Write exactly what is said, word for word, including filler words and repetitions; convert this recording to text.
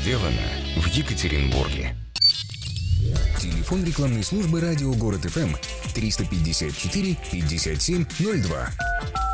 сделано в Екатеринбурге. Телефон рекламной службы радио Город ФМ триста пятьдесят четыре пятьдесят семь ноль два.